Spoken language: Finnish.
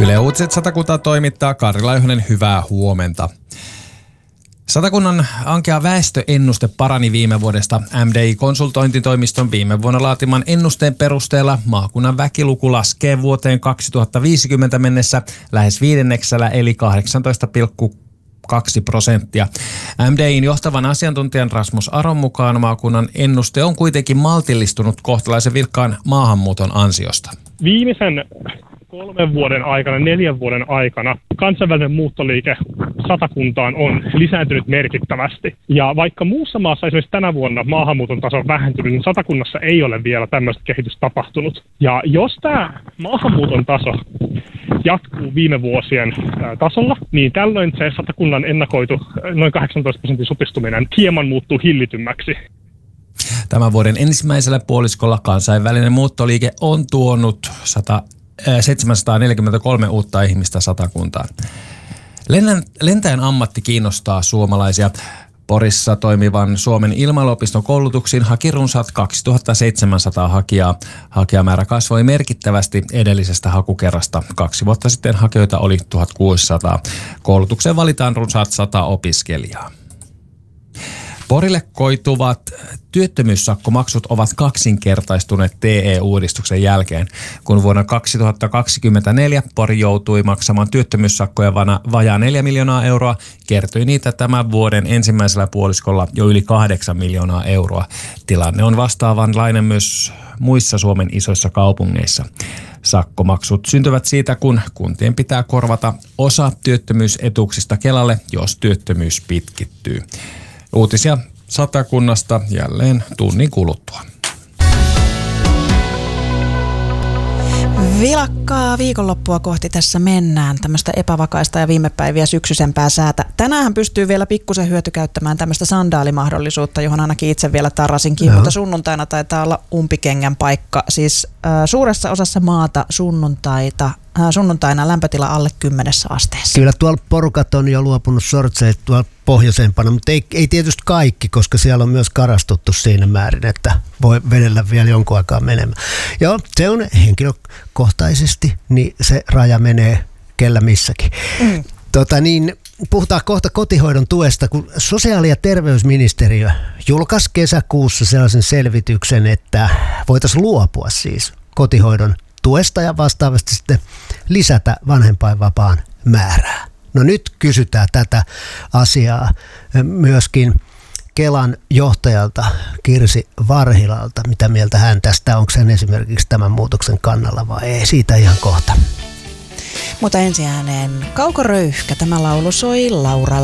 Yle Uutiset Satakuntaa toimittaa Karri Laihonen, hyvää huomenta. Satakunnan ankea väestöennuste parani viime vuodesta. MDI-konsultointitoimiston viime vuonna laatiman ennusteen perusteella maakunnan väkiluku laskee vuoteen 2050 mennessä lähes viidenneksellä eli 18,2%. MDI:n johtavan asiantuntijan Rasmus Aron mukaan maakunnan ennuste on kuitenkin maltillistunut kohtalaisen vilkkaan maahanmuuton ansiosta. Viimeisen 3 vuoden aikana, 4 vuoden aikana kansainvälinen muuttoliike Satakuntaan on lisääntynyt merkittävästi. Ja vaikka muussa maassa esimerkiksi tänä vuonna maahanmuuton taso on vähentynyt, niin Satakunnassa ei ole vielä tämmöistä kehitystä tapahtunut. Ja jos tämä maahanmuuton taso jatkuu viime vuosien tasolla, niin tällöin se Satakunnan ennakoitu noin 18% supistuminen hieman muuttuu hillitymmäksi. Tämän vuoden ensimmäisellä puoliskolla kansainvälinen muuttoliike on tuonut 743 uutta ihmistä Satakuntaan. Lentäjän ammatti kiinnostaa suomalaisia. Porissa toimivan Suomen ilmailuopiston koulutuksiin haki runsaat 2700 hakijaa. Hakijamäärä kasvoi merkittävästi edellisestä hakukerrasta. 2 vuotta sitten hakijoita oli 1600. Koulutukseen valitaan runsaat 100 opiskelijaa. Porille koituvat työttömyyssakkomaksut ovat kaksinkertaistuneet TE-uudistuksen jälkeen. Kun vuonna 2024 Pori joutui maksamaan työttömyyssakkoja vajaa 4 miljoonaa euroa, kertyi niitä tämän vuoden ensimmäisellä puoliskolla jo yli 8 miljoonaa euroa. Tilanne on vastaavanlainen myös muissa Suomen isoissa kaupungeissa. Sakkomaksut syntyvät siitä, kun kuntien pitää korvata osa työttömyysetuuksista Kelalle, jos työttömyys pitkittyy. Uutisia Satakunnasta jälleen tunnin kuluttua. Vilakkaa viikonloppua kohti tässä mennään. Tämmöistä epävakaista ja viime päiviä syksyisempää säätä. Tänään pystyy vielä pikkusen hyötykäyttämään tämmöistä sandaalimahdollisuutta, johon ainakin itse vielä tarrasinkin, mutta sunnuntaina taitaa olla umpikengän paikka. Siis suuressa osassa maata sunnuntaina lämpötila alle 10 asteessa. Kyllä tuolla porukat on jo luopunut sortseista tuolla pohjoisempana, mutta ei tietysti kaikki, koska siellä on myös karastuttu siinä määrin, että voi vedellä vielä jonkun aikaa menemään. Joo, se on henkilökohtaisesti, niin se raja menee kellä missäkin. Puhutaan kohta kotihoidon tuesta, kun sosiaali- ja terveysministeriö julkaisi kesäkuussa sellaisen selvityksen, että voitaisiin luopua siis kotihoidon tuesta ja vastaavasti sitten lisätä vanhempainvapaan määrää. No nyt kysytään tätä asiaa myöskin Kelan johtajalta Kirsi Varhilalta. Mitä mieltä hän tästä? Onko hän esimerkiksi tämän muutoksen kannalla vai ei? Siitä ihan kohta. Mutta ensi ääneen Kauko Röyhkä. Tämä laulu soi Lauralla.